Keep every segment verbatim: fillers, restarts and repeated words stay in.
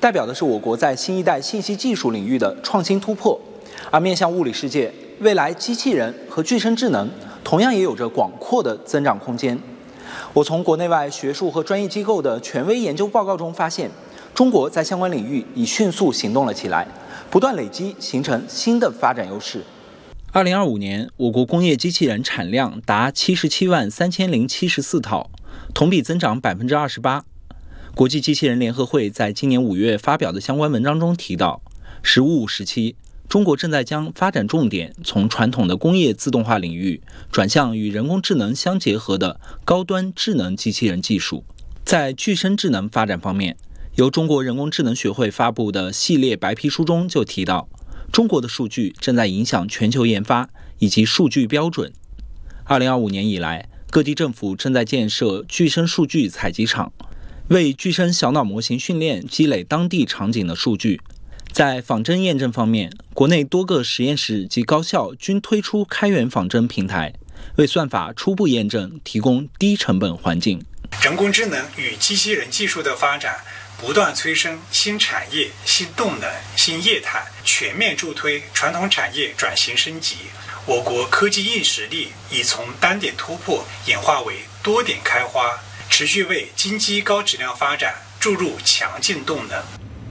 代表的是我国在新一代信息技术领域的创新突破。而面向物理世界，未来机器人和具身智能同样也有着广阔的增长空间。我从国内外学术和专业机构的权威研究报告中发现，中国在相关领域已迅速行动了起来，不断累积，形成新的发展优势。二零二五年，我国工业机器人产量达七十七万三千零七十四套，同比增长百分之二十八。国际机器人联合会在今年五月发表的相关文章中提到，十五五时期，中国正在将发展重点从传统的工业自动化领域转向与人工智能相结合的高端智能机器人技术。在具身智能发展方面，由中国人工智能学会发布的系列白皮书中就提到，中国的数据正在影响全球研发以及数据标准。二零二五年以来，各地政府正在建设具身数据采集场，为具身小脑模型训练积累当地场景的数据。在仿真验证方面，国内多个实验室及高校均推出开源仿真平台，为算法初步验证提供低成本环境。 人工智能与机器人技术的发展，不断催生新产业、新动能、新业态，全面助推传统产业转型升级。我国科技硬实力已从单点突破演化为多点开花，持续为经济高质量发展注入强劲动能。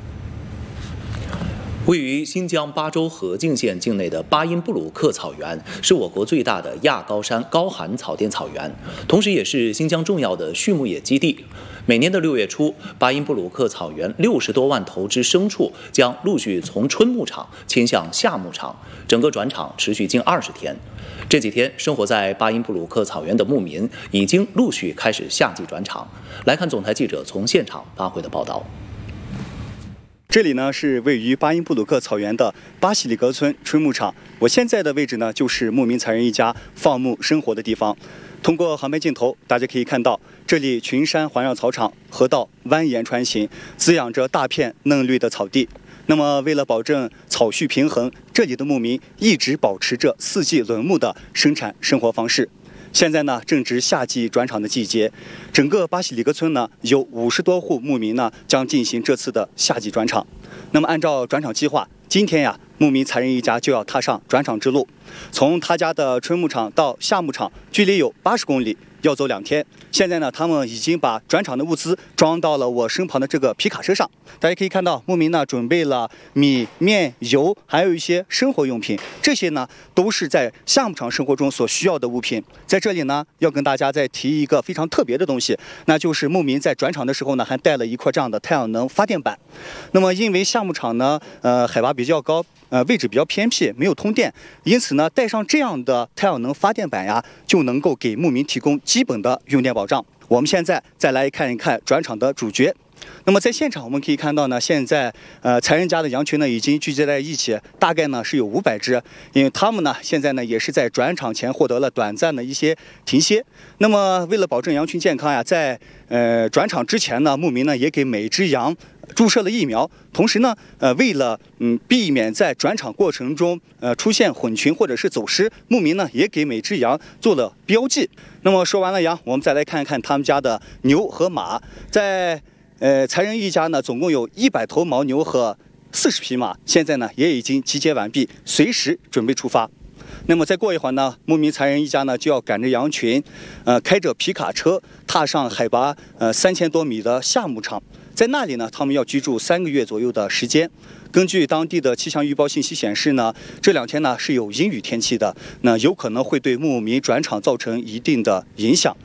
位于新疆巴州河静县境内的巴音布鲁克草原是我国最大的亚高山高寒草甸草原，同时也是新疆重要的畜牧业基地。每年的六月初，巴音布鲁克草原六十多万头之牲畜将陆续从春牧场迁向夏牧场，整个转场持续近二十天。这几天，生活在巴音布鲁克草原的牧民已经陆续开始夏季转场。来看总台记者从现场发回的报道。 这里呢是位于巴音布鲁克草原的巴西里格村春牧场，我现在的位置呢就是牧民才人一家放牧生活的地方。通过航拍镜头，大家可以看到，这里群山环绕草场，河道蜿蜒穿行，滋养着大片嫩绿的草地。那么，为了保证草畜平衡，这里的牧民一直保持着四季轮牧的生产生活方式。现在呢，正值夏季转场的季节，整个巴西里格村呢有五十多户牧民呢将进行这次的夏季转场。那么按照转场计划，今天呀，牧民才人一家就要踏上转场之路。从他家的春牧场到夏牧场，距离有八十公里，要走两天。现在呢，他们已经把转场的物资装到了我身旁的这个皮卡车上。大家可以看到，牧民呢准备了米、面、油，还有一些生活用品。这些呢都是在夏牧场生活中所需要的物品。在这里呢，要跟大家再提一个非常特别的东西，那就是牧民在转场的时候呢，还带了一块这样的太阳能发电板。那么因为夏牧场呢，呃，海拔比较高。呃，位置比较偏僻，没有通电，因此呢，带上这样的太阳能发电板呀，就能够给牧民提供基本的用电保障。我们现在再来看一看转场的主角。那么在现场我们可以看到呢，现在呃才人家的羊群呢已经聚集在一起，大概呢是有五百只，因为他们呢现在呢也是在转场前获得了短暂的一些停歇。那么为了保证羊群健康呀，在呃转场之前呢，牧民呢也给每只羊注射了疫苗，同时呢，呃，为了嗯避免在转场过程中呃出现混群或者是走失，牧民呢也给每只羊做了标记。那么说完了羊，我们再来看一看他们家的牛和马。在呃才人一家呢，总共有一百头牦牛和四十匹马，现在呢也已经集结完毕，随时准备出发。那么再过一会儿呢，牧民才人一家呢就要赶着羊群，呃，开着皮卡车踏上海拔呃三千多米的夏牧场。在那里呢，他们要居住三个月左右的时间。根据当地的气象预报信息显示呢，这两天呢是有阴雨天气的，那有可能会对牧民转场造成一定的影响。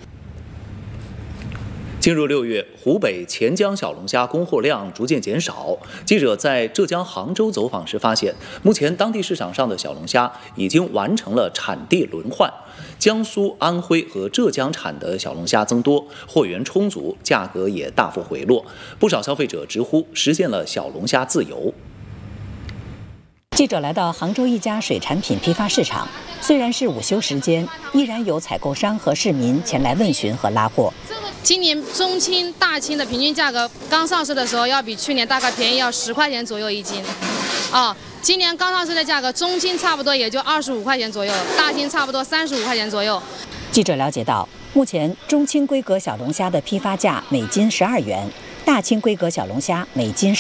进入六月，湖北潜江小龙虾供货量逐渐减少。记者在浙江杭州走访时发现，目前当地市场上的小龙虾已经完成了产地轮换。江苏、安徽和浙江产的小龙虾增多，货源充足，价格也大幅回落。不少消费者直呼实现了小龙虾自由。 记者来到杭州一家水产品批发市场，虽然是午休时间，依然有采购商和市民前来问询和拉货。 今年中青、大青的平均价格刚上市的时候，要比去年大概便宜要十块钱左右一斤。啊，今年刚上市的价格，中青差不多也就二十五块钱左右，大青差不多三十五块钱左右。 记者了解到，目前中青规格小龙虾的批发价每斤十二元，大青规格小龙虾每斤